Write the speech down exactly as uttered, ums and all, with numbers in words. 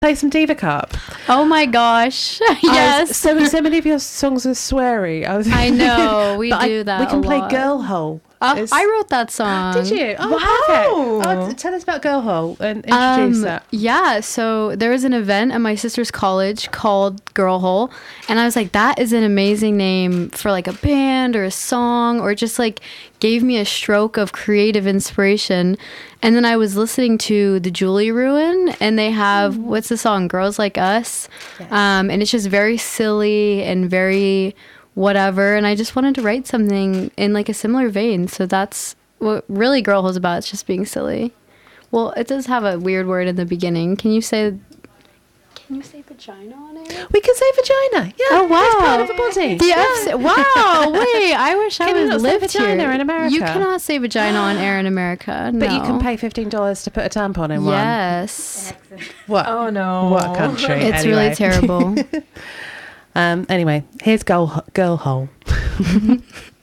Play some Diva Cup. Oh my gosh. I Yes. was- so, so many of your songs are sweary. I, was, I know. We But do I- that We can a play lot. Girl Hole. Uh, It's- I wrote that song. Did you? Oh, Wow. perfect. Oh, tell us about Girl Hole and introduce Um, that. yeah, so there was an event at my sister's college called Girl Hole, and I was like, that is an amazing name for like a band or a song, or just like gave me a stroke of creative inspiration. And then I was listening to the Julie Ruin, and they have what's the song, Girls Like Us, Yes. um, and it's just very silly and very whatever, and I just wanted to write something in like a similar vein. So that's what really Girl Hole's about. It's just being silly. Well, it does have a weird word in the beginning. Can you say? Can you say vagina on it? We can say vagina. Yeah. Oh, wow. It's part of a body. The F- wow. Wait, I wish I Can you would not say lived vagina here. in America? You cannot say vagina on air in America. But you no. can pay fifteen dollars to put a tampon in one. Yes. What? Oh no. What country? It's Anyway. really terrible. Um. Anyway, here's Girl Girl Hole.